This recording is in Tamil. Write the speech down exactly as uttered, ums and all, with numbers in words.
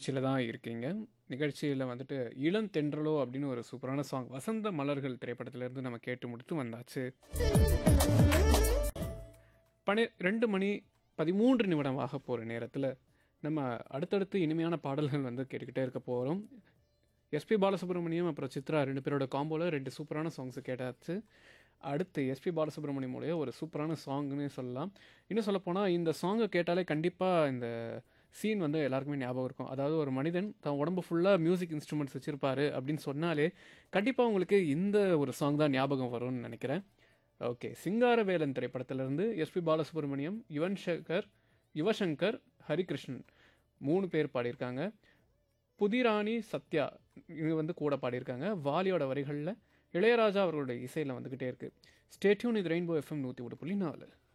நிகழ்ச்சியில தான் இருக்கீங்க. நிகழ்ச்சியில வந்துட்டு "இளம் தென்றலோ" அப்படின்னு ஒரு சூப்பரான சாங் வசந்த மலர்கள் திரைப்படத்திலிருந்து நம்ம கேட்டு முடித்து வந்தாச்சு. பனி ரெண்டு மணி பதிமூன்று நிமிடம் ஆகப் போற நேரத்தில, நம்ம அடுத்தடுத்து இனிமையான பாடல்கள் வந்து கேட்டுக்கிட்டே இருக்க போறோம். எஸ்பி பாலசுப்ரமணியம் அப்புறம் சித்ரா ரெண்டு பேரோட காம்போல ரெண்டு சூப்பரான சாங்ஸ் கேட்டாச்சு. அடுத்து எஸ்பி பாலசுப்ரமணியமுடைய ஒரு சூப்பரான சாங்ன்னே சொல்லலாம். இன்னும் சொல்லப்போனா இந்த சாங்க கேட்டாலே கண்டிப்பா இந்த சீன் வந்து எல்லாருக்குமே ஞாபகம் இருக்கும். அதாவது ஒரு மனிதன் தன் உடம்பு ஃபுல்லா மியூசிக் இன்ஸ்ட்ருமெண்ட்ஸ் வச்சிருப்பாரு அப்படின்னு சொன்னாலே, கண்டிப்பா உங்களுக்கு இந்த ஒரு சாங் தான் ஞாபகம் வரும்னு நெனைக்கிறேன். ஓகே. சிங்காரவேலன் திரைப்படத்திலிருந்து எஸ்பி பாலசுப்ரமணியம், யுவன் ஷங்கர் யுவசங்கர், ஹரிகிருஷ்ணன் மூணு பேர் பாடியிருக்காங்க. புதிராணி சத்யா இவங்க வந்து கூட பாடியிருக்காங்க. வாலியோட வரிகள்ல இளையராஜா அவர்களுடைய இசையில வந்துகிட்டே இருக்கு. ஸ்டே டியூன் இது ரெயின்போ எஃப்எம் நூற்றி ஒன்று புள்ளி நாலு.